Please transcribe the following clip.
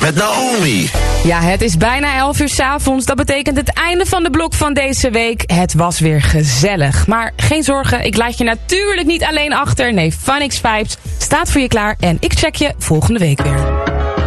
met Naomi. Ja, het is bijna 11 uur 's avonds. Dat betekent het einde van de blok van deze week. Het was weer gezellig. Maar geen zorgen, ik laat je natuurlijk niet alleen achter. Nee, Phonics Vibes staat voor je klaar en ik check je volgende week weer.